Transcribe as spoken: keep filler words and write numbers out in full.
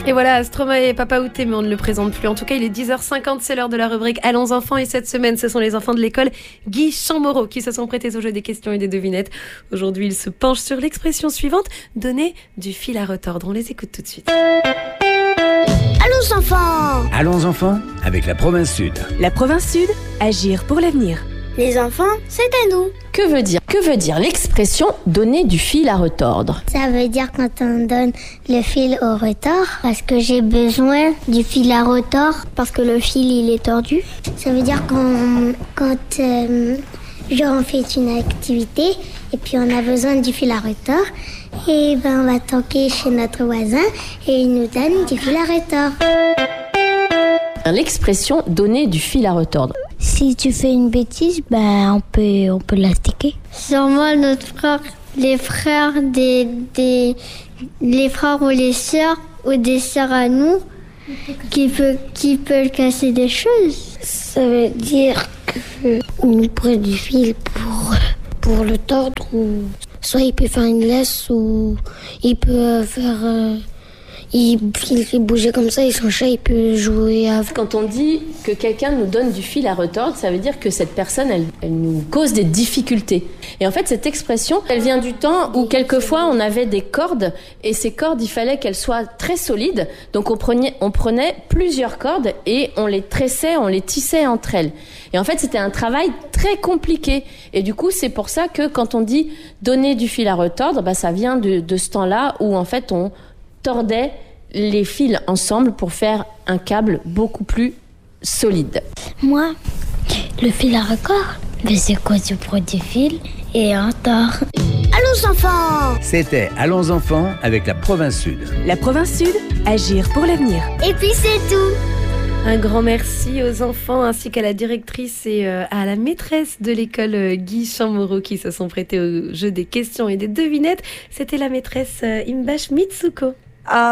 Et voilà, Stromae et Papa Outé, mais on ne le présente plus. En tout cas, il est dix heures cinquante, c'est l'heure de la rubrique Allons enfants. Et cette semaine, ce sont les enfants de l'école Guy Chamorro qui se sont prêtés au jeu des questions et des devinettes. Aujourd'hui, ils se penchent sur l'expression suivante, donner du fil à retordre. On les écoute tout de suite. Allons enfants! Allons enfants, avec la province Sud. La province Sud, agir pour l'avenir. Les enfants, c'est à nous. Que veut dire, que veut dire l'expression donner du fil à retordre? Ça veut dire quand on donne le fil au retord, parce que j'ai besoin du fil à retordre, parce que le fil il est tordu. Ça veut dire qu'on, quand euh, genre on fait une activité et puis on a besoin du fil à retordre, et ben on va toquer chez notre voisin et il nous donne du fil à retordre. L'expression donner du fil à retordre. Si tu fais une bêtise, ben on peut on peut l'astiquer. Sûrement notre frère, les frères des, des les frères ou les sœurs ou des sœurs à nous qui peut qui peut casser des choses. Ça veut dire que on prend du fil pour pour le tordre, ou soit il peut faire une laisse, ou il peut faire euh, il, il fait bouger comme ça et son chat il peut jouer avec. Quand on dit que quelqu'un nous donne du fil à retordre, ça veut dire que cette personne, elle, elle nous cause des difficultés. Et en fait, cette expression, elle vient du temps où quelquefois on avait des cordes et ces cordes, il fallait qu'elles soient très solides. Donc on prenait, on prenait plusieurs cordes et on les tressait, on les tissait entre elles. Et en fait, c'était un travail très compliqué. Et du coup, c'est pour ça que quand on dit donner du fil à retordre, bah, ça vient de, de ce temps-là où en fait on tordait les fils ensemble pour faire un câble beaucoup plus solide. Moi, le fil à retordre, mais c'est quoi? Tu prends du fil et on tord. Allons enfants! C'était Allons enfants, avec la province Sud. La province Sud, agir pour l'avenir. Et puis c'est tout! Un grand merci aux enfants ainsi qu'à la directrice et euh, à la maîtresse de l'école euh, Guy Chamorro qui se sont prêtés au jeu des questions et des devinettes. C'était la maîtresse euh, Imbash Mitsuko.